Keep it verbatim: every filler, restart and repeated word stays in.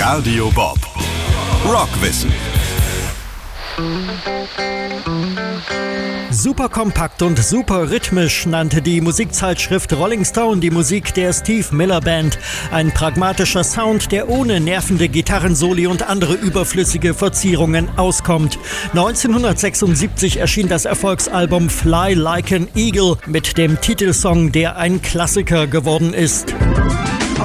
Radio Bob. Rockwissen. Super kompakt und super rhythmisch nannte die Musikzeitschrift Rolling Stone die Musik der Steve Miller Band. Ein pragmatischer Sound, der ohne nervende Gitarrensoli und andere überflüssige Verzierungen auskommt. neunzehnhundertsechsundsiebzig erschien das Erfolgsalbum Fly Like an Eagle mit dem Titelsong, der ein Klassiker geworden ist.